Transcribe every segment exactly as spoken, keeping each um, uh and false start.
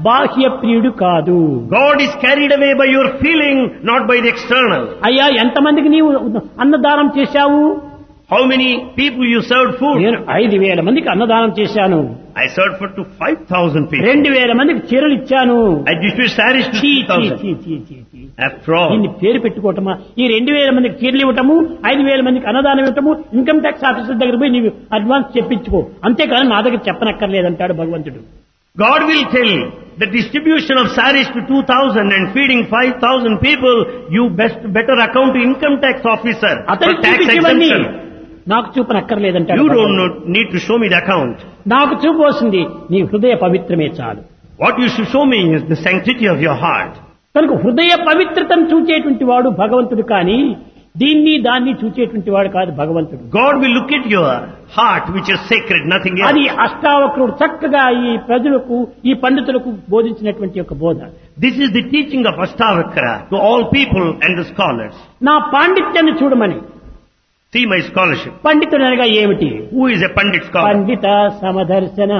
బాహ్య ప్రియుడు కాదు. God is carried away by your feeling, not by the external. అయ్యా ఎంతమందికి నీవు అన్నదానం చేశావు? How many people you served food? నేను ఐదు వేల మందికి అన్నదానం చేశాను. I served food to five thousand people. రెండు వేల మందికి చీరలు ఇచ్చాను. I distributed sarees to చీ, two చీ, thousand. చీ, చీ, చీ, చీ. After all, దీన్ని పేరు పెట్టుకోవటమా? ఈ రెండు వేల మందికి చీరలు ఇవ్వటము, ఐదు వేల మందికి అన్నదానం ఇవ్వటము, ఇన్కమ్ ట్యాక్స్ ఆఫీసర్ దగ్గర పోయి నీవు అడ్వాన్స్ చెప్పించుకో, అంతేకాని నా దగ్గర చెప్పనక్కర్లేదంటాడు భగవంతుడు. God will tell the distribution of sarees to two thousand and feeding five thousand people, you best better account to income tax officer for అతను tax చూపించేవన్నీ exemption. నాకు చూపనక్కర్లేదంటాడు. You don't know, need to show me the account. నాకు చూపవలసింది నీ హృదయ పవిత్రమే చాలు. What you should show me is the sanctity of your heart. కనుక హృదయ పవిత్రతను చూచేటువంటి వాడు భగవంతుడు, కానీ దీన్ని దాన్ని చూచేటువంటి వాడు కాదు భగవంతుడు. God will look at your heart which is sacred, nothing else. అది అష్టావక్రుడు చక్కగా ఈ ప్రజలకు, ఈ పండితులకు బోధించినటువంటి ఒక బోధ. This is the teaching of Ashtavakra to all people and the scholars. నా పాండిత్యాన్ని చూడమని. See my scholarship. పండితుడు అనగా ఏమిటి? Who is a Pandit scholar? Pandit సమదర్శన.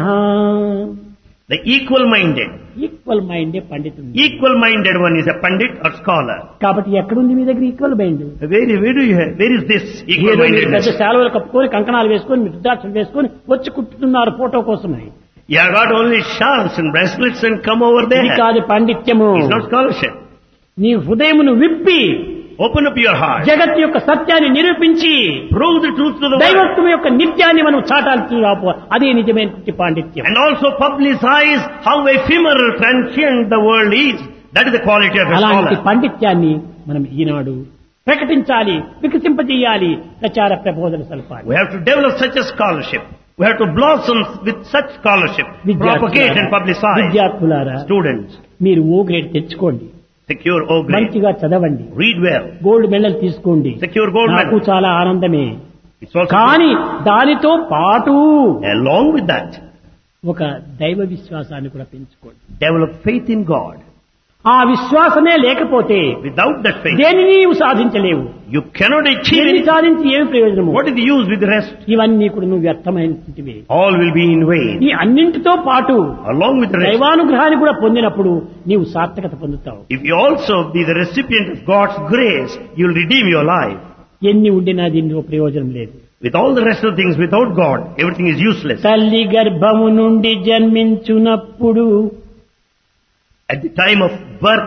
The equal-minded. Equal మైండే పండితుడు. Equal-minded one is a Pandit or scholar. కాబట్టి ఎక్కడుంది మీ దగ్గర equal mind? Where, where do you have, where is this పెద్ద equal-mindedness? శాలువలు కప్పుకొని, కంకణాలు వేసుకొని, రుద్రాక్షలు వేసుకొని వచ్చి కుట్టుతున్నారు ఫోటో కోసమని. You have got only shawls and bracelets and come over ఇది there. కాదు పాండిత్యము. It's not scholarship. నీ హృదయమును విప్పి Open up your heart. జగత్తు యొక్క సత్యాన్ని నిరూపించి Prove the truth to the world. దైవత్వం యొక్క నిత్యాన్ని మనం చాటాల్సి రాపు, అదే నిజమైనటువంటి పాండిత్యం. And also publicize how ephemeral, transient the world is. That is the quality of a అలాంటి scholar. పాండిత్యాన్ని మనం ఈనాడు ప్రకటించాలి, వికసింపజేయాలి, ప్రచార ప్రబోధన సల్పాలి. We have to develop such a scholarship. We have to blossom with such scholarship. Propagate and publicize. విద్యార్థులారా, Students, మీరు ఓ grade తెచ్చుకోండి, secure O grade. మంచిగా చదవండి, Read well. Gold medal తీసుకోండి. Secure gold నాకు medal. చాలా ఆనందమే. It's also కానీ దానితో పాటు along with that, ఒక దైవ విశ్వాసాన్ని కూడా పెంచుకోండి. develop faith in God. ఆ విశ్వాసమే లేకపోతే Without that faith, దేనిని నీవు సాధించలేవు. you cannot achieve దేన్ని anything. సాధించి ఏమి ప్రయోజనము? What is the use with the rest? ఇవన్నీ కూడా నువ్వు వ్యర్థమైనవి. All will be in vain. ఈ అన్నింటితో పాటు Along with the rest, దైవానుగ్రహాన్ని కూడా పొందినప్పుడు నీవు సార్థకత పొందుతావు. if you also be the recipient of God's grace, you will redeem your life. ఎన్ని ఉండినా దీనిలో ప్రయోజనం లేదు. With all the rest of things, without God, everything is useless. తల్లి గర్భము నుండి జన్మించునప్పుడు At the time of birth,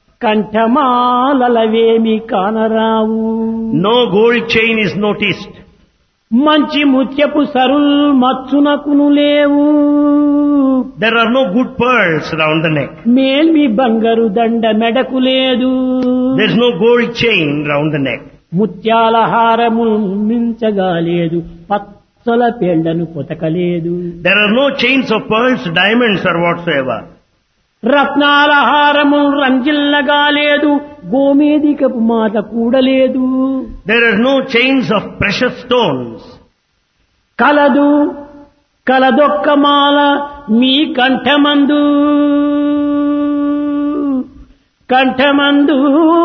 కంఠమాలవేమి కానరావు. no gold chain is noticed. మంచి ముత్యపు సరుల్ మచ్చునకును లేవు. There are no good pearls around the neck. మేల్మి బంగారు దండ మెడకు లేదు. There is no gold chain around the neck. ముత్యాల హారము మించగా లేదు, పచ్చల పేళ్లను పొతకలేదు. There are no chains of pearls, diamonds or whatsoever. రత్నాల హారము రంజిల్లగా లేదు, గోమేదికపు మాట కూడలేదు. There are no chains of precious stones. కలదు కలదొక్క మాల మీ కంఠమందు, కంఠమందు.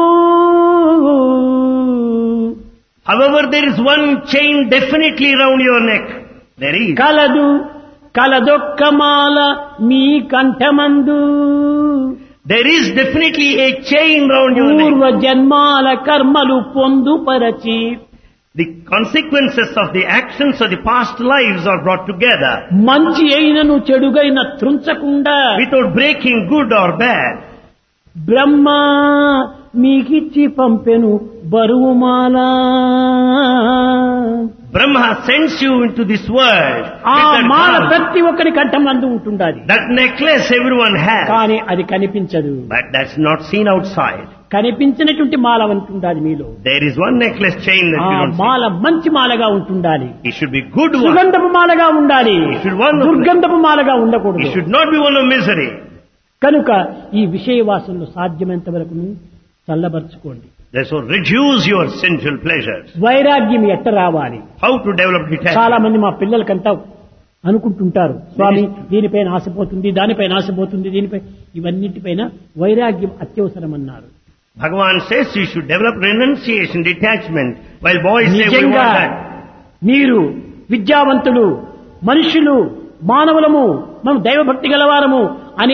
However, there is one chain definitely around your neck. There is. కలదు కలదొక్క మాల మీ కంఠమందు. There is definitely a chain around your neck. పూర్వ జన్మాల కర్మలు పొందుపరచి The consequences of the actions of the past lives are brought together. మంచి అయినను చెడుగైన త్రుంచకుండా Without breaking good or bad. బ్రహ్మ మీకిచ్చి పంపెను బరువుమాల. Brahma sends you into this world. ఆ with that Mala crown. ప్రతి ఒక్కరి కంఠమందు ఉంటుండాలి, That necklace everyone has. కానీ అది కనిపించదు. But that's not seen outside. కనిపించినటువంటి మాల ఉంటుండాలి మీలో. There is one necklace chain that ఆ you don't see. మాల మంచి మాలగా ఉంటుండాలి, It should be good one. సుగంధపు మాలగా ఉండాలి, It should one of దుర్గంధపు మాలగా ఉండకూడదు. It should not be one of misery. కనుక ఈ విషయ వాసనలు సాధ్యమైనంత వరకు చల్లబరుచుకోండి. Therefore, reduce your sensual pleasures. వైరాగ్యం ఎట్ట రావాలి? How to develop చాలా detachment? మంది మా పిల్లలకంతా అనుకుంటుంటారు, స్వామి దీనిపైన ఆశపోతుంది, దానిపైన ఆశపోతుంది, దీనిపై ఇవన్నిటిపైన వైరాగ్యం అత్యవసరమన్నారు. Bhagavan says you should develop renunciation, detachment, while boys say we నిజంగా want that. మీరు విద్యావంతులు, మనుషులు, మానవులము, మనం దైవభక్తి గలవారము